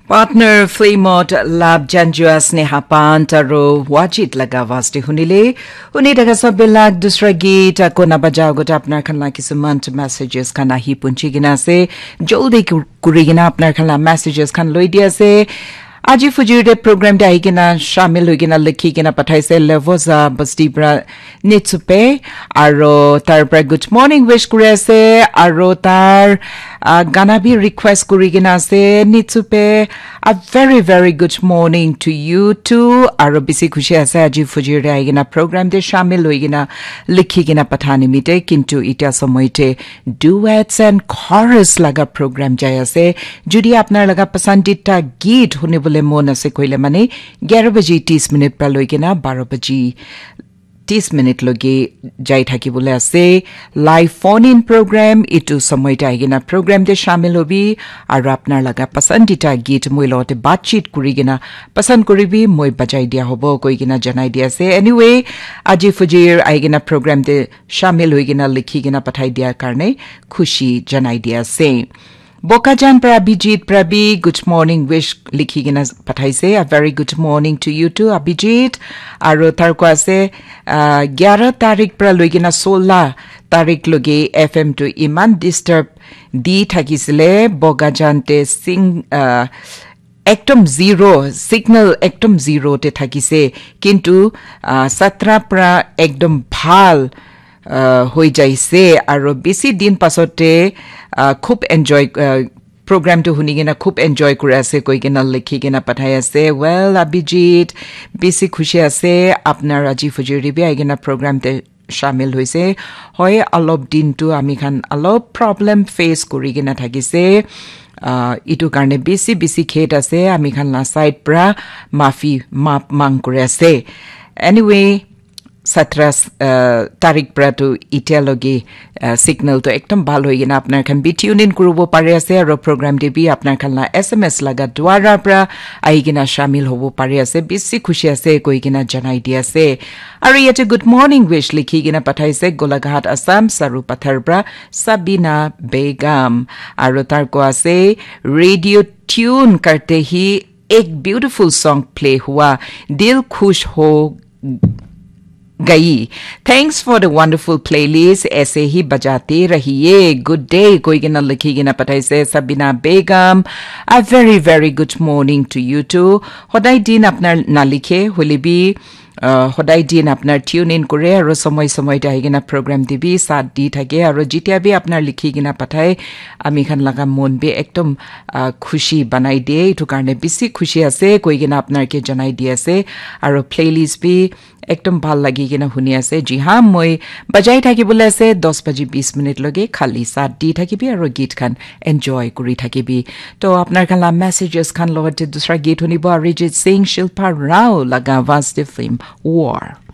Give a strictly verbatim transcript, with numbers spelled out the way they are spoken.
Partner Flamot Lab Janjuas Nehapant Aro Wajit Lagavasti Hunile Unita Sabilag Dusragit Kona Bajagot Apnar can like is a month messages can a hip unchigina say Joldi Kurigina Apnar can messages can Loidia say Aji Fujire program Daigina Shamil Hugina Likigina Pataise Levoza Bastibra Nitsupe Aro Tarbra good morning wish Kurese Aro Tar uh, gonna be request Kurigina se Nitsupe a very very good morning to you too Aro Bisi Kushia Aji Fujire Daigina program de Shamil Hugina Likigina Patani Mite Kintu Ita Samoite duets and chorus laga program Jaya se Judy Apnar laga Pasandita Geet Hunibul मोन से कोइले माने ग्यारह बजे तीस minute पर लोइकेना बारह बजे तीस minute लोगे जाई थाकी बोले आसे लाइव फोन इन प्रोग्राम इटु समय टाइगेना प्रोग्राम दे शामिल होबी और आपनार लगा पसंदीदा गीत मोय लते बातचीत करिगेना पसंद करिबी मोय बजाई दिया होबो कोइगेना जनाई दिया से एनीवे आजि फुजिर आइगेना प्रोग्राम दे शामिल होइगेना लिखिगेना पठाई दिया कारणे खुशी जनाई दिया से Bokajan Prabhijit Prabhi, good morning, wish Likhigina Pataise, a very good morning to you too, Abhijit. Aro Tarkwase, Gyara Tarik Praluigina Sola, Tarik Loge F M to Iman Disturb, D Takisle, Bokajante Sing, uh, Ectom Zero, Signal Ectom Zero te Takise, Kintu, uh, Satrapra Ekdom Bhal, হৈ যাইছে আৰু বেছি দিন পাছতে খুব enjoy প্ৰগ্ৰামটো শুনিগিনা খুব enjoy কৰি আছে কইগিনা লিখিগিনা পঠাই আছে ওয়েল অভিজিত বেছি খুশি আছে আপোনাৰ আজি ফুজিৰিবি আইগিনা প্ৰগ্ৰামতে শামিল হৈছে হয় অলপ দিনটো আমি খান অলপ প্ৰবলেম ফেস কৰিগিনা থাকিছে ইটো কাৰণে বেছি বেছি খেত আছে আমি খান না সাইড পৰা মাফি মাপ মাং কৰি আছে anyway Satras Tarik Prato Itialogi signal to Ektom Baloigin Apnar can be tuned in Kurubo Pariase or program D B Apnar Kalna S M S Laga Dwara Pra Aigina Shamil Hobo Pariase Bisi Kushia se Koigina Janai Dia se Ariete good morning wish Likigina Pataise Golaghat Assam Saru Patharbra Sabina Begam Arotarkoa se radio tune karte hi ek beautiful song play hua Dil Khush ho गई thanks for the wonderful playlist ऐसे ही बजाते रहिए good day कोई गिना लिखी ना पताई से सबीना बेगम a very very good morning to you to होदाई दिन अपना ना लिखे होली भी होदाई दिन अपना ट्यून इन करे और समय समय टाइगिना प्रोग्राम दिबी साथ दी থাকে और जितिया भी अपना लिखी गिना पठाए आमी खान लगा मन भी एकदम खुशी बनाई दे इटु कारणे बेसी खुशी আছে कोई गिना अपना के जनाई दी আছে और प्लेलिस्ट भी एकदम ভাল লাগি কিনা শুনি আছে জি হ্যাঁ মই বজাই থাকিবলে আছে দহ বাজি বিশ মিনিট লগে খালি সাত দি থাকিবি আৰু গীত খান এনজয় কৰি থাকিবি তো আপোনাৰ খালা মেসেজেস খান লগতে দুসৰা গীত শুনিব অৰিজিত সিং শিল্পা ৰাও লগা ভাস্তে ফিল্ম war